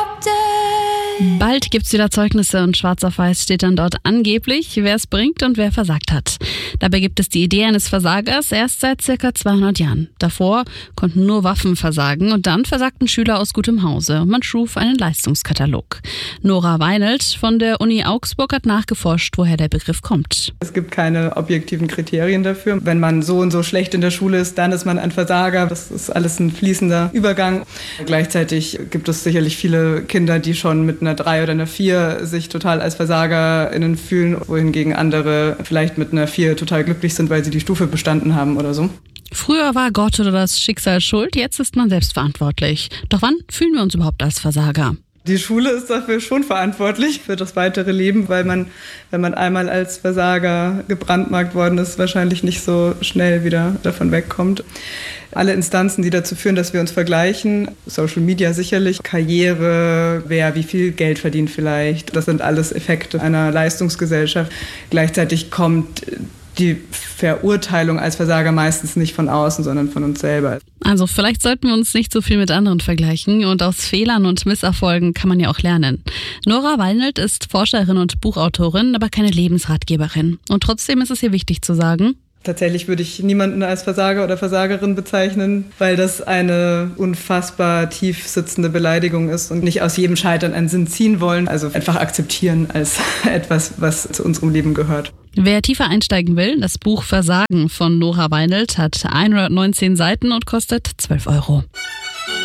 Bald gibt's wieder Zeugnisse und schwarz auf weiß steht dann dort angeblich, wer es bringt und wer versagt hat. Dabei gibt es die Idee eines Versagers erst seit circa 200 Jahren. Davor konnten nur Waffen versagen und dann versagten Schüler aus gutem Hause. Man schuf einen Leistungskatalog. Nora Weinelt von der Uni Augsburg hat nachgeforscht, woher der Begriff kommt. Es gibt keine objektiven Kriterien dafür. Wenn man so und so schlecht in der Schule ist, dann ist man ein Versager. Das ist alles ein fließender Übergang. Gleichzeitig gibt es sicherlich viele Kinder, die schon mit einer 3 oder einer 4 sich total als VersagerInnen fühlen, wohingegen andere vielleicht mit einer 4 total glücklich sind, weil sie die Stufe bestanden haben oder so. Früher war Gott oder das Schicksal schuld, jetzt ist man selbst verantwortlich. Doch wann fühlen wir uns überhaupt als Versager? Die Schule ist dafür schon verantwortlich für das weitere Leben, weil man, wenn man einmal als Versager gebrandmarkt worden ist, wahrscheinlich nicht so schnell wieder davon wegkommt. Alle Instanzen, die dazu führen, dass wir uns vergleichen, Social Media sicherlich, Karriere, wer wie viel Geld verdient vielleicht, das sind alles Effekte einer Leistungsgesellschaft. Gleichzeitig kommt die Verurteilung als Versager meistens nicht von außen, sondern von uns selber. Also vielleicht sollten wir uns nicht so viel mit anderen vergleichen und aus Fehlern und Misserfolgen kann man ja auch lernen. Nora Weinelt ist Forscherin und Buchautorin, aber keine Lebensratgeberin. Und trotzdem ist es ihr wichtig zu sagen: Tatsächlich würde ich niemanden als Versager oder Versagerin bezeichnen, weil das eine unfassbar tief sitzende Beleidigung ist und nicht aus jedem Scheitern einen Sinn ziehen wollen. Also einfach akzeptieren als etwas, was zu unserem Leben gehört. Wer tiefer einsteigen will, das Buch Versagen von Nora Weinelt hat 119 Seiten und kostet 12 €.